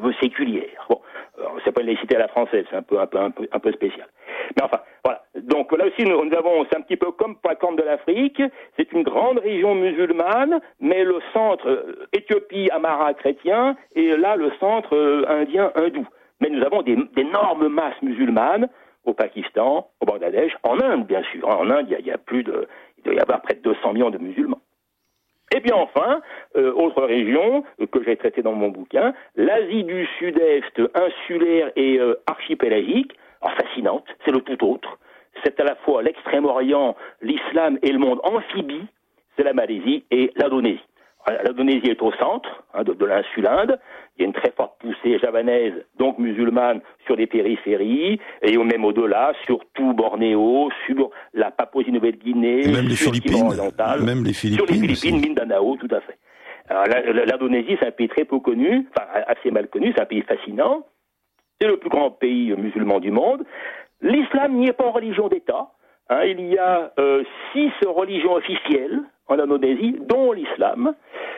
peu séculière. Bon, c'est pas une laïcité à la française, c'est un peu spécial. Mais enfin, voilà. Donc là aussi, nous avons, c'est un petit peu comme pour la Corne de l'Afrique, c'est une grande région musulmane, mais le centre Éthiopie, Amhara chrétien, et là le centre indien, hindou. Mais nous avons d'énormes masses musulmanes au Pakistan, au Bangladesh, en Inde bien sûr. En Inde, il doit y avoir près de 200 millions de musulmans. Et puis enfin, autre région que j'ai traitée dans mon bouquin, l'Asie du Sud-Est insulaire et archipélagique, fascinante, c'est le tout autre. C'est à la fois l'Extrême-Orient, l'islam et le monde amphibie, c'est la Malaisie et l'Indonésie. L'Indonésie est au centre de l'insule Inde. Il y a une très forte poussée javanaise, donc musulmane, sur des périphéries, et même au-delà, sur tout Bornéo, sur la Papouasie-Nouvelle-Guinée, même sur Timor oriental, même les Philippines, sur les Philippines, Mindanao, tout à fait. Alors, l'Indonésie, c'est un pays très peu connu, assez mal connu, c'est un pays fascinant. C'est le plus grand pays musulman du monde. L'islam n'y est pas en religion d'État. Il y a 6 religions officielles en Indonésie, dont l'islam.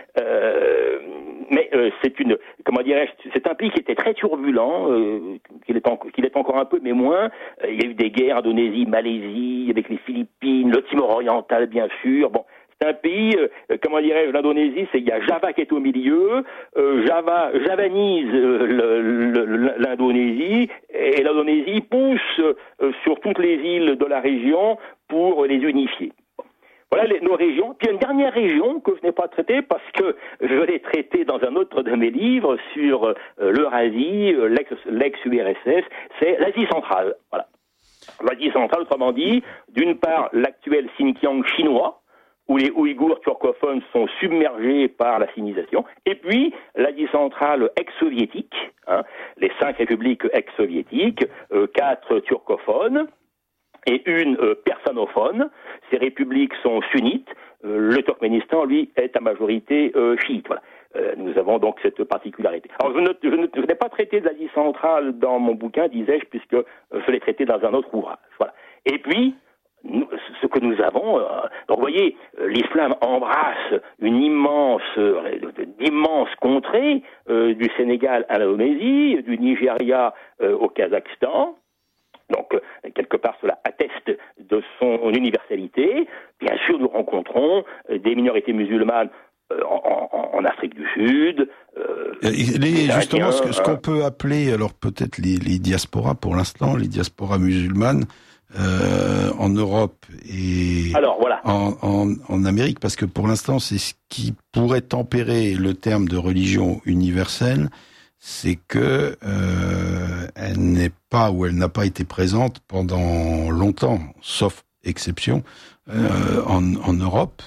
Mais c'est un pays qui était très turbulent, qu'il est encore un peu, mais moins. Il y a eu des guerres, Indonésie, Malaisie, avec les Philippines, le Timor oriental, bien sûr. Bon, c'est un pays, l'Indonésie, il y a Java qui est au milieu, Java javanise l'Indonésie, et l'Indonésie pousse sur toutes les îles de la région pour les unifier. Voilà nos régions. Puis une dernière région que je n'ai pas traitée parce que je l'ai traitée dans un autre de mes livres sur l'Eurasie, l'ex-URSS, c'est l'Asie centrale. Voilà. L'Asie centrale, autrement dit, d'une part l'actuel Xinjiang chinois, où les Ouïghours turcophones sont submergés par la sinisation, et puis l'Asie centrale ex-soviétique, les 5 républiques ex-soviétiques, 4 turcophones, et une persanophone. Ces républiques sont sunnites. Le Turkménistan, lui, est à majorité chiite. Voilà. Nous avons donc cette particularité. Alors, je n'ai pas traité de l'Asie centrale dans mon bouquin, disais-je, puisque je l'ai traité dans un autre ouvrage. Voilà. Et puis, ce que nous avons, donc vous voyez, l'islam embrasse d'immenses contrées, du Sénégal à l'Indonésie, du Nigeria au Kazakhstan. Donc, quelque part, cela atteste de son universalité. Bien sûr, nous rencontrons des minorités musulmanes en Afrique du Sud. Justement, ce qu'on peut appeler, alors peut-être les diasporas pour l'instant, les diasporas musulmanes en Europe et voilà. en Amérique, parce que pour l'instant, c'est ce qui pourrait tempérer le terme de religion universelle, c'est que elle n'a pas été présente pendant longtemps, sauf exception, en Europe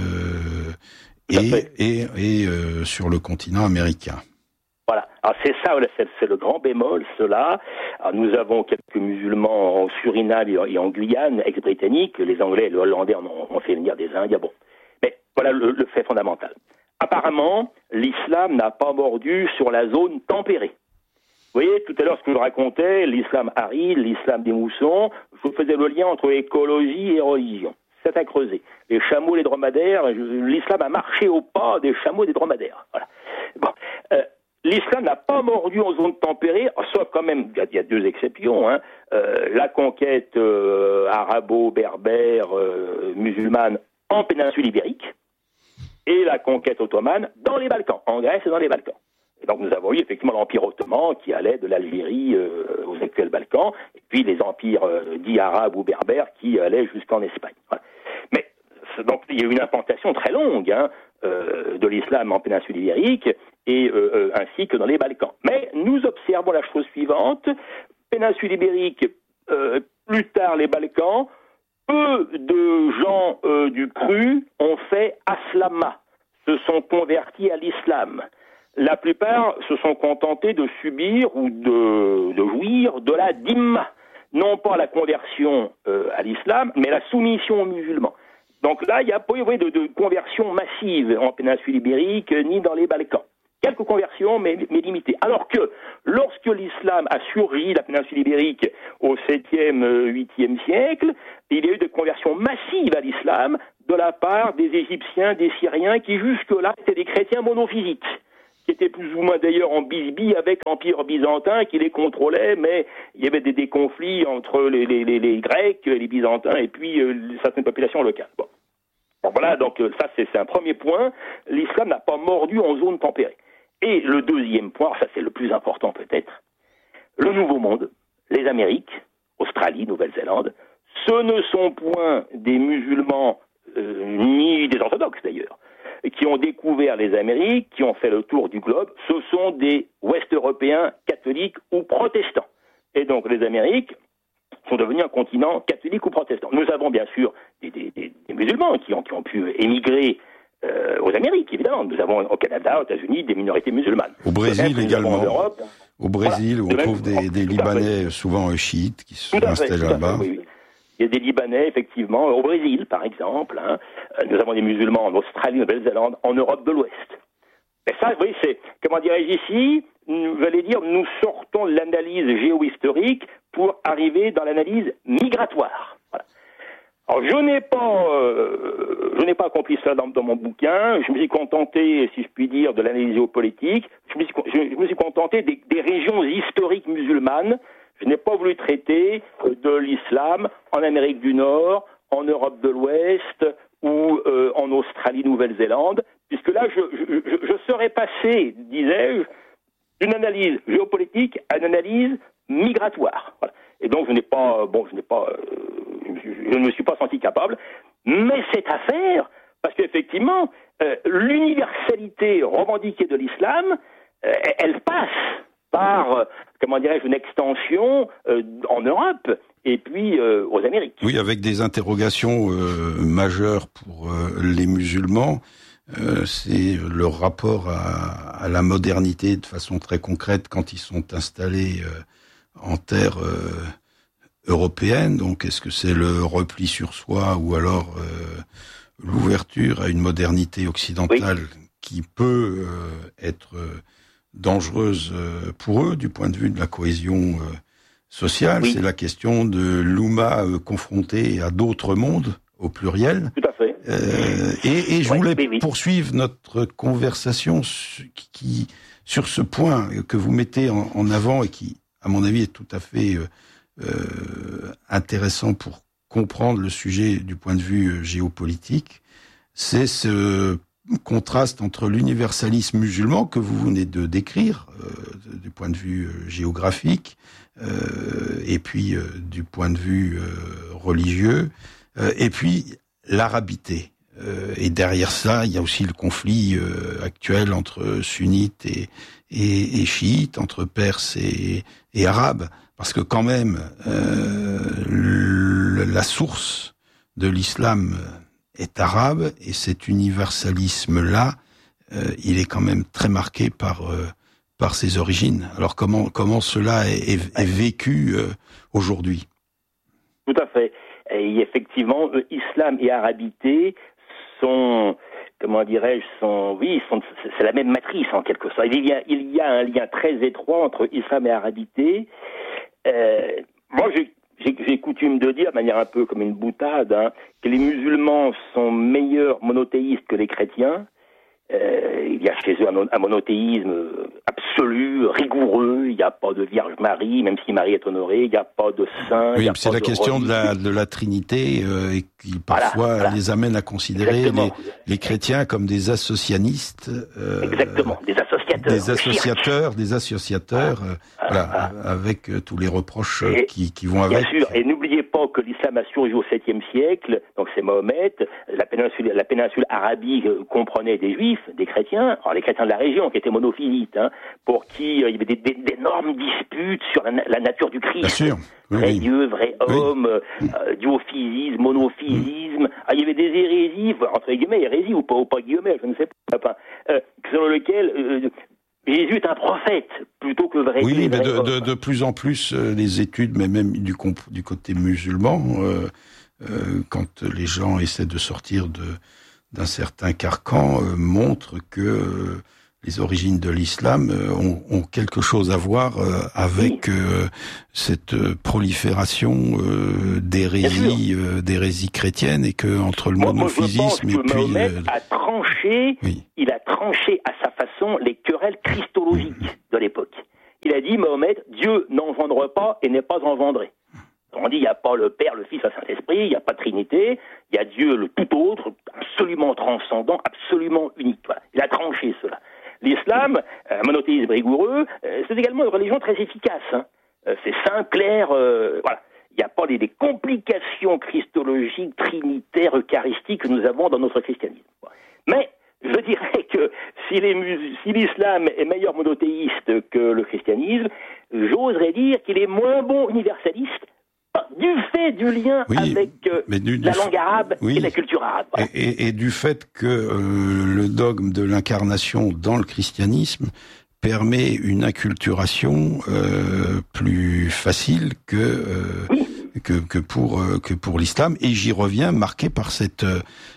et sur le continent américain. Voilà. Alors c'est le grand bémol, cela. Alors, nous avons quelques musulmans en Suriname et en Guyane, ex-britanniques. Les Anglais et les Hollandais ont fait venir des Indiens. Bon. Mais voilà le fait fondamental. Apparemment, l'islam n'a pas mordu sur la zone tempérée. Vous voyez, tout à l'heure, ce que je racontais, l'islam aride, l'islam des moussons, je faisais le lien entre écologie et religion. C'est à creuser. Les chameaux, les dromadaires, l'islam a marché au pas des chameaux et des dromadaires. Voilà. Bon. L'islam n'a pas mordu en zone tempérée, sauf quand même, il y a 2 exceptions, la conquête arabo-berbère musulmane en péninsule ibérique, et la conquête ottomane dans les Balkans, en Grèce et dans les Balkans. Et donc nous avons eu effectivement l'Empire ottoman qui allait de l'Algérie aux actuels Balkans, et puis les empires dits arabes ou berbères qui allaient jusqu'en Espagne. Voilà. Mais donc il y a eu une implantation très longue de l'islam en péninsule ibérique, et ainsi que dans les Balkans. Mais nous observons la chose suivante, péninsule ibérique, plus tard les Balkans, peu de gens du cru ont fait aslama, se sont convertis à l'islam. La plupart se sont contentés de subir ou de jouir de la dhimma, non pas la conversion à l'islam, mais la soumission aux musulmans. Donc là, il n'y a pas eu de conversion massive en péninsule ibérique ni dans les Balkans. Quelques conversions, mais limitées. Alors que lorsque l'islam a surgi la péninsule ibérique au 7e, 8e siècle, il y a eu des conversions massives à l'islam de la part des Égyptiens, des Syriens, qui jusque-là étaient des chrétiens monophysites, qui étaient plus ou moins d'ailleurs en bisbille avec l'Empire byzantin qui les contrôlait, mais il y avait des conflits entre les Grecs, les Byzantins et puis certaines populations locales. Bon, voilà, donc ça c'est un premier point. L'islam n'a pas mordu en zone tempérée. Et le deuxième point, ça c'est le plus important peut-être, le Nouveau Monde, les Amériques, Australie, Nouvelle-Zélande, ce ne sont point des musulmans, ni des orthodoxes d'ailleurs, qui ont découvert les Amériques, qui ont fait le tour du globe, ce sont des Ouest-Européens catholiques ou protestants. Et donc les Amériques sont devenus un continent catholique ou protestant. Nous avons bien sûr des musulmans qui ont pu émigrer aux Amériques, évidemment. Nous avons au Canada, aux États-Unis, des minorités musulmanes. Au Brésil également. Au Brésil, voilà. où on trouve des Libanais souvent chiites qui se sont installés là-bas. Oui. Il y a des Libanais, effectivement, au Brésil, par exemple. Nous avons des musulmans en Australie, en Nouvelle-Zélande, en Europe de l'Ouest. Et ça, vous voyez, c'est, comment dirais-je ici, vous allez dire, nous sortons de l'analyse géohistorique pour arriver dans l'analyse migratoire. Voilà. Alors, je n'ai pas accompli ça dans mon bouquin. Je me suis contenté, si je puis dire, de l'analyse géopolitique. Je me suis contenté des régions historiques musulmanes. Je n'ai pas voulu traiter de l'islam en Amérique du Nord, en Europe de l'Ouest ou en Australie, Nouvelle-Zélande, puisque là, je serais passé, disais-je, d'une analyse géopolitique à une analyse migratoire. Voilà. Et donc, je ne me suis pas senti capable, mais c'est à faire, parce qu'effectivement, l'universalité revendiquée de l'islam, elle passe par, comment dirais-je, une extension en Europe et puis aux Amériques. Oui, avec des interrogations majeures pour les musulmans. C'est leur rapport à la modernité de façon très concrète quand ils sont installés en terre européenne. Donc, est-ce que c'est le repli sur soi ou alors l'ouverture à une modernité occidentale qui peut être dangereuse pour eux du point de vue de la cohésion sociale? C'est la question de l'Oumma confrontée à d'autres mondes au pluriel. Tout à fait. Et je voulais poursuivre notre conversation sur ce point que vous mettez en avant et qui, à mon avis, est tout à fait intéressant pour comprendre le sujet du point de vue géopolitique. C'est ce contraste entre l'universalisme musulman que vous venez de décrire du point de vue géographique et puis du point de vue religieux et puis l'arabité. Et derrière ça, il y a aussi le conflit actuel entre sunnites et chiites, entre perses et arabes, parce que quand même la source de l'islam est arabe, et cet universalisme-là, il est quand même très marqué par ses origines. Alors comment cela est vécu aujourd'hui? Tout à fait. Et effectivement, islam et arabité sont, comment dirais-je, c'est la même matrice en quelque sorte. Il y a un lien très étroit entre islam et arabité. Moi, j'ai coutume de dire, de manière un peu comme une boutade, que les musulmans sont meilleurs monothéistes que les chrétiens. Il y a chez eux un monothéisme absolu, rigoureux. Il n'y a pas de Vierge Marie, même si Marie est honorée. Il n'y a pas de saint. Oui, c'est la question de la Trinité et qui parfois les amène à considérer les chrétiens comme des associanistes. Exactement, des associateurs. Des associateurs, avec tous les reproches qui vont avec. Bien sûr, et n'oubliez pas que l'islam a surgi au 7e siècle, donc c'est Mahomet. La péninsule arabique comprenait des juifs, des chrétiens, alors les chrétiens de la région qui étaient monophysites, pour qui il y avait d'énormes disputes sur la nature du Christ. Bien sûr. Vrai Dieu, vrai homme, duophysisme, monophysisme. Il y avait des hérésies, entre guillemets, hérésies ou pas guillemets, je ne sais pas, selon lequel Jésus est un prophète plutôt que vrai Dieu. Oui, mais de plus en plus, les études, mais même du côté musulman, quand les gens essaient de sortir d'un certain carcan, montrent que les origines de l'islam ont quelque chose à voir avec cette prolifération d'hérésies chrétiennes, et que entre le monophysisme et puis Mahomet a tranché, il a tranché à sa façon les querelles christologiques de l'époque. Il a dit, Mahomet, Dieu n'engendre pas et n'est pas engendré. On dit, il n'y a pas le Père, le Fils, le Saint-Esprit, il n'y a pas de Trinité, il y a Dieu le tout autre, absolument transcendant, absolument unique. Voilà. Il a tranché cela. L'islam, monothéisme rigoureux, c'est également une religion très efficace. Hein. C'est simple, clair, voilà. Il n'y a pas des complications christologiques, trinitaires, eucharistiques que nous avons dans notre christianisme. Mais je dirais que si l'islam est meilleur monothéiste que le christianisme, j'oserais dire qu'il est moins bon universaliste du fait du lien avec la langue arabe et la culture arabe. Voilà. Et du fait que le dogme de l'incarnation dans le christianisme permet une acculturation plus facile que pour l'islam, et j'y reviens, marqué par cette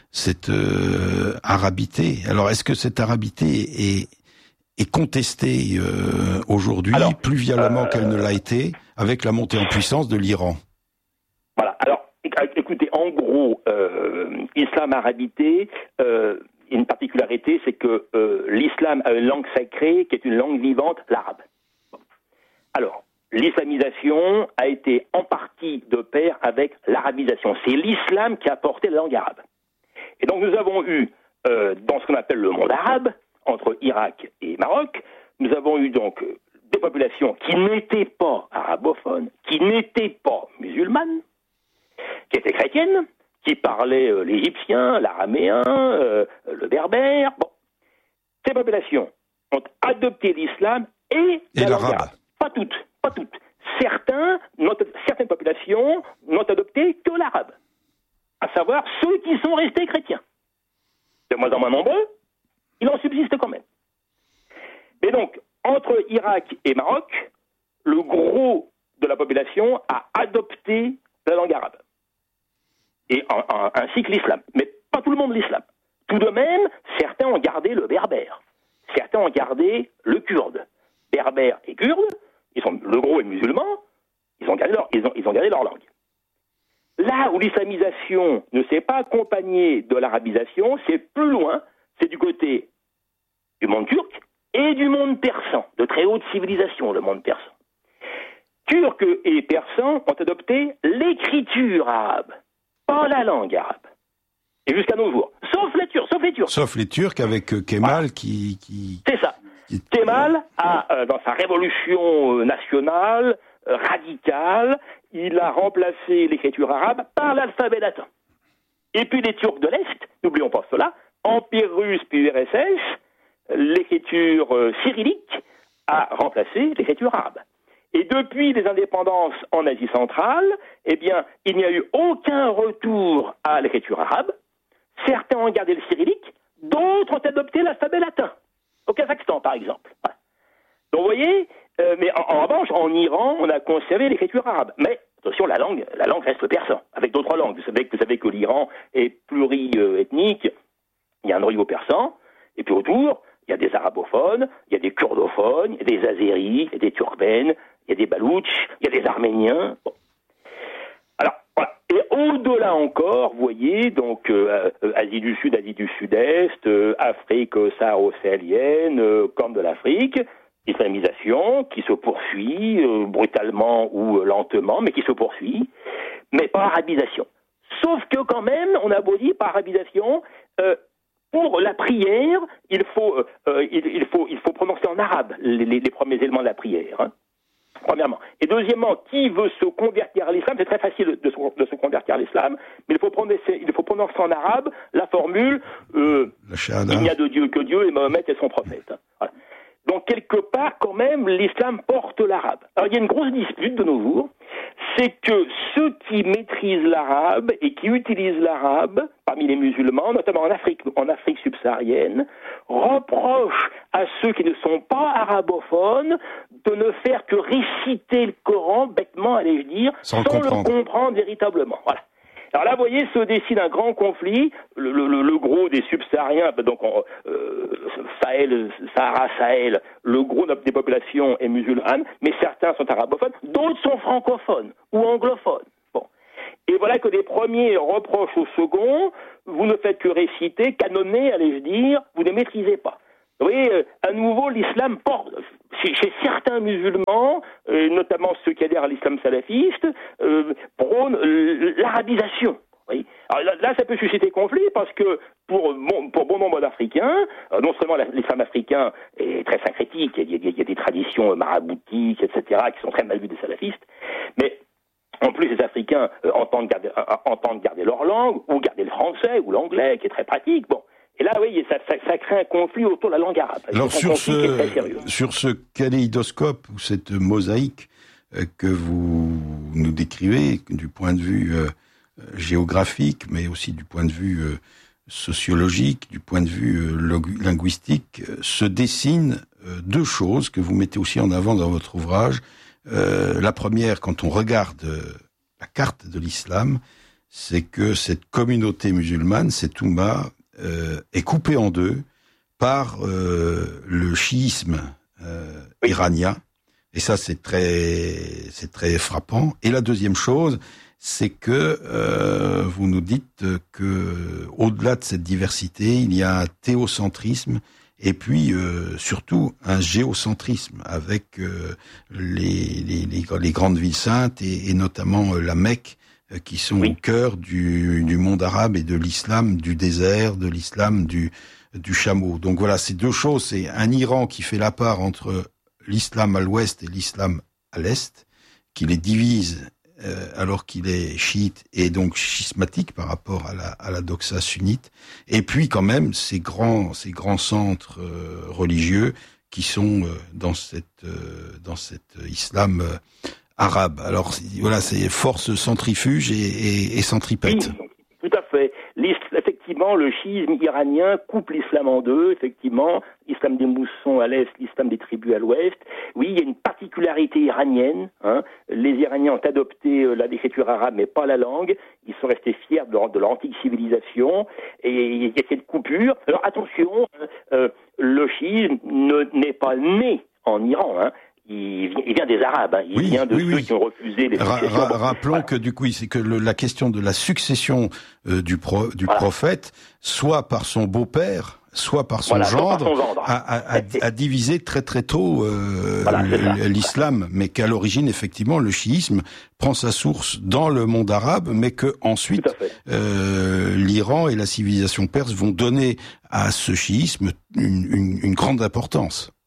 arabité. Alors, est-ce que cette arabité est contestée aujourd'hui plus violemment qu'elle ne l'a été avec la montée en puissance de l'Iran? Voilà. Alors, écoutez, en gros, islam-arabité, une particularité, c'est que l'islam a une langue sacrée qui est une langue vivante, l'arabe. Alors, l'islamisation a été en partie de pair avec l'arabisation. C'est l'islam qui a porté la langue arabe. Et donc nous avons eu, dans ce qu'on appelle le monde arabe, entre Irak et Maroc, nous avons eu donc des populations qui n'étaient pas arabophones, qui n'étaient pas musulmanes, qui étaient chrétiennes, qui parlaient l'égyptien, l'araméen, le berbère. Bon. Ces populations ont adopté l'islam et la langue arabe. Pas toutes. Certaines populations n'ont adopté que l'arabe, à savoir ceux qui sont restés chrétiens. De moins en moins nombreux, il en subsiste quand même. Mais donc, entre Irak et Maroc, le gros de la population a adopté la langue arabe. Et ainsi que l'islam. Mais pas tout le monde l'islam. Tout de même, certains ont gardé le berbère. Certains ont gardé le kurde. Berbère et kurde, le gros est musulman, ils ont gardé leur langue. Là où l'islamisation ne s'est pas accompagnée de l'arabisation, c'est plus loin, c'est du côté du monde turc et du monde persan, de très haute civilisation, le monde persan. Turcs et persans ont adopté l'écriture arabe, pas la langue arabe. Et jusqu'à nos jours. Sauf les Turcs. Sauf les Turcs avec Kemal qui... C'est ça. Kemal a, dans sa révolution nationale, radicale, il a remplacé l'écriture arabe par l'alphabet latin. Et puis les Turcs de l'Est, n'oublions pas cela, Empire russe puis URSS, l'écriture cyrillique a remplacé l'écriture arabe. Et depuis les indépendances en Asie centrale, eh bien, il n'y a eu aucun retour à l'écriture arabe. Certains ont gardé le cyrillique, d'autres ont adopté l'alphabet latin. Au Kazakhstan, par exemple. Voilà. Donc, vous voyez, mais en revanche, en Iran, on a conservé l'écriture arabe. Mais, attention, la langue reste le persan, avec d'autres langues. Vous savez que l'Iran est pluriethnique. Il y a un noyau persan, et puis autour, il y a des arabophones, il y a des kurdophones, il y a des azéris, il y a des turkmènes, il y a des baloutches, il y a des arméniens. Bon. Alors, voilà. Et au-delà encore, vous voyez, donc Asie du Sud, Asie du Sud-Est, Afrique saharo-sahélienne, Corne de l'Afrique, islamisation qui se poursuit brutalement ou lentement, mais qui se poursuit, mais par arabisation. Sauf que quand même, on a beau dire par arabisation, pour la prière, il faut prononcer en arabe les premiers éléments de la prière. Hein. Premièrement. Et deuxièmement, qui veut se convertir à l'islam, c'est très facile de se convertir à l'islam, mais il faut prononcer en arabe la formule il n'y a de Dieu que Dieu et Mahomet est son prophète. Voilà. Donc quelque part, quand même, l'islam porte l'arabe. Alors il y a une grosse dispute de nos jours, c'est que ceux qui maîtrisent l'arabe et qui utilisent l'arabe, parmi les musulmans, notamment en Afrique subsaharienne, reprochent à ceux qui ne sont pas arabophones de ne faire que réciter le Coran, bêtement, allais-je dire, sans le comprendre véritablement. Voilà. Alors là, vous voyez, se dessine un grand conflit. Le gros des subsahariens, donc Sahara-Sahel, le gros des populations est musulmane, mais certains sont arabophones, d'autres sont francophones ou anglophones. Bon. Et voilà que des premiers reprochent au second, vous ne faites que réciter, canonner, allais-je dire, vous ne maîtrisez pas. Vous voyez, à nouveau, l'islam porte, chez certains musulmans, notamment ceux qui adhèrent à l'islam salafiste, prônent l'arabisation. Oui. Alors là, ça peut susciter conflit parce que pour bon nombre d'Africains, non seulement l'islam africain est très syncrétique, il y a des traditions maraboutiques, etc., qui sont très mal vues des salafistes, mais en plus, les Africains entendent garder leur langue, ou garder le français, ou l'anglais, qui est très pratique. Bon. Et là, oui, ça crée un conflit autour de la langue arabe. Alors, sur ce kaléidoscope, ou cette mosaïque que vous nous décrivez, du point de vue géographique, mais aussi du point de vue sociologique, du point de vue linguistique, se dessinent deux choses que vous mettez aussi en avant dans votre ouvrage. La première, quand on regarde la carte de l'islam, c'est que cette communauté musulmane, cette Oumma, est coupée en deux par le chiisme iranien. Et ça, c'est très frappant. Et la deuxième chose, c'est que vous nous dites que au-delà de cette diversité, il y a un théocentrisme et puis surtout un géocentrisme avec les grandes villes saintes et notamment la Mecque qui sont au cœur du monde arabe et de l'islam du désert, de l'islam du chameau. Donc voilà, ces deux choses, c'est un Iran qui fait la part entre l'islam à l'ouest et l'islam à l'est, qui les divise alors qu'il est chiite et donc schismatique par rapport à la doxa sunnite, et puis quand même ces grands centres religieux qui sont dans cet islam arabe. Alors voilà, c'est force centrifuge et centripète. Oui, tout à fait. Effectivement, le chiisme iranien coupe l'islam en deux, effectivement, l'islam des moussons à l'est, l'islam des tribus à l'ouest. Oui, il y a une particularité iranienne. Les Iraniens ont adopté l'écriture arabe, mais pas la langue. Ils sont restés fiers de leur antique civilisation. Et il y a cette coupure. Alors attention, le chiisme n'est pas né en Iran. Il vient des Arabes, il vient de ceux qui ont refusé les successions. Rappelons que du coup, c'est que la question de la succession du prophète, soit par son beau-père, soit par son gendre, a divisé très très tôt l'islam, mais qu'à l'origine, effectivement, le chiisme prend sa source dans le monde arabe, mais que ensuite l'Iran et la civilisation perse vont donner à ce chiisme une grande importance.